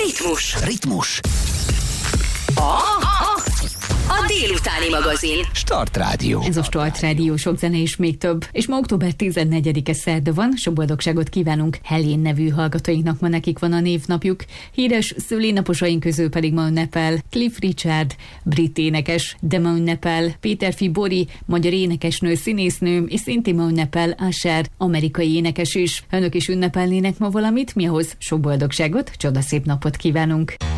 Ritmus. A délutáni magazin. Start Rádió. Ez a Start Rádió, sok zene és még több. És ma október 14-e szerda van, sok boldogságot kívánunk Helén nevű hallgatóinknak, ma nekik van a névnapjuk. Híres szülinaposaink közül pedig ma ünnepel Cliff Richard, brit énekes, de ma ünnepel Péterfi Bori, magyar énekesnő, színésznő, és szintén ma ünnepel Usher, amerikai énekes is. Önök is ünnepelnének ma valamit, mi ahhoz sok boldogságot, csodaszép napot kívánunk.